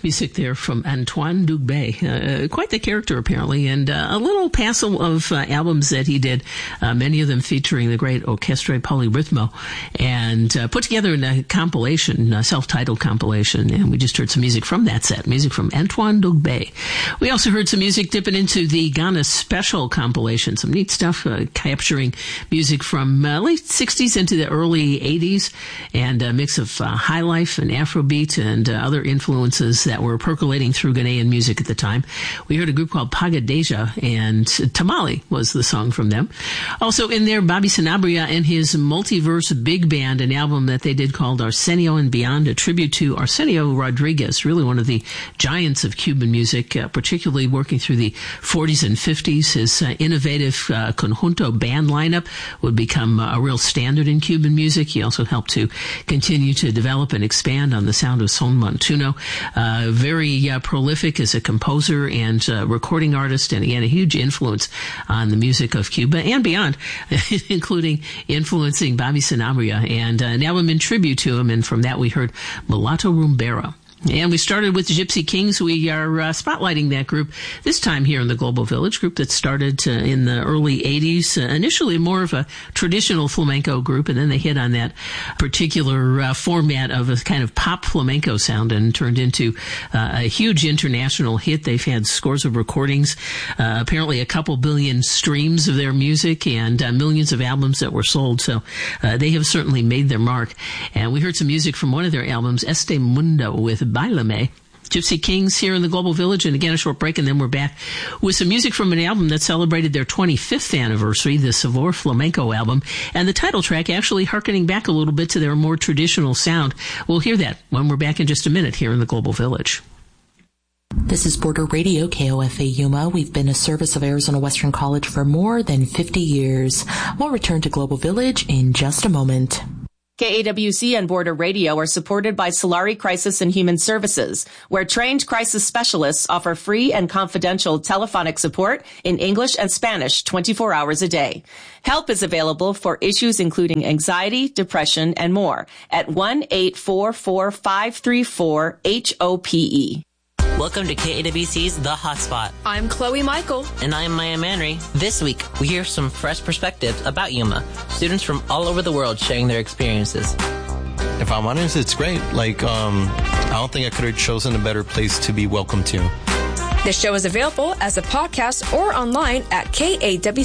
Music there from Antoine Dugbe. Quite the character, apparently, and a little passel of albums that he did, many of them featuring the great Orchestre Polyrhythmo, and put together in a compilation, a self-titled compilation, and we just heard some music from that set, music from Antoine Dugbe. We also heard some music dipping into the Ghana Special compilation, some neat stuff, capturing music from late 60s into the early 80s, and a mix of high life and Afrobeat and other influences that were percolating through Ghanaian music at the time. We heard a group called Pagadeja, and Tamale was the song from them. Also in there, Bobby Sanabria and his Multiverse Big Band, an album that they did called Arsenio and Beyond, a tribute to Arsenio Rodriguez, really one of the giants of Cuban music, particularly working through the 40s and 50s. His innovative conjunto band lineup would become a real standard in Cuban music. He also helped to continue to develop and expand on the sound of Son Montuno. Very prolific as a composer and recording artist, and again, a huge influence on the music of Cuba and beyond, including influencing Bobby Sanabria, and an album in tribute to him, and from that we heard Mulatto Rumbera. And we started with the Gypsy Kings. We are spotlighting that group this time here in the Global Village, group that started in the early 80s, initially more of a traditional flamenco group, and then they hit on that particular format of a kind of pop flamenco sound and turned into a huge international hit. They've had scores of recordings, apparently a couple billion streams of their music, and millions of albums that were sold. So they have certainly made their mark. And we heard some music from one of their albums, Este Mundo, with Bailame. Gypsy Kings here in the Global Village, and again a short break, and then we're back with some music from an album that celebrated their 25th anniversary, the Savor Flamenco album, and the title track actually hearkening back a little bit to their more traditional sound. We'll hear that when we're back in just a minute here in the Global Village. This is Border Radio, KOFA Yuma. We've been a service of Arizona Western College for more than 50 years. We'll return to Global Village in just a moment. KAWC and Border Radio are supported by Solari Crisis and Human Services, where trained crisis specialists offer free and confidential telephonic support in English and Spanish 24 hours a day. Help is available for issues including anxiety, depression, and more at 1-844-534-HOPE. Welcome to KAWC's The Hotspot. I'm Chloe Michael. And I'm Maya Manry. This week, we hear some fresh perspectives about Yuma. Students from all over the world sharing their experiences. If I'm honest, it's great. I don't think I could have chosen a better place to be welcome to. The show is available as a podcast or online at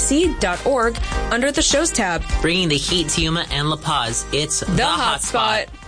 kawc.org under the shows tab. Bringing the heat to Yuma and La Paz, it's The Hotspot.